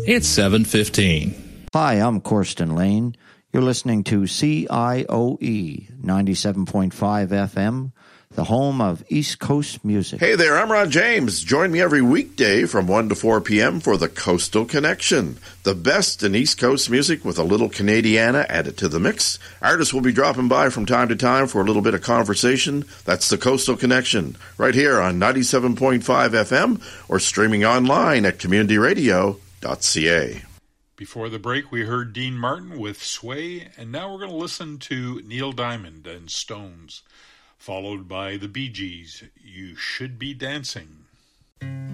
It's 7:15. Hi, I'm Corsten Lane. You're listening to CIOE 97.5 FM, the home of East Coast music. Hey there, I'm Ron James. Join me every weekday from 1 to 4 p.m. for the Coastal Connection, the best in East Coast music with a little Canadiana added to the mix. Artists will be dropping by from time to time for a little bit of conversation. That's the Coastal Connection, right here on 97.5 FM or streaming online at communityradio.ca. Before the break, we heard Dean Martin with Sway, and now we're going to listen to Neil Diamond and Stones, followed by the Bee Gees, You Should Be Dancing.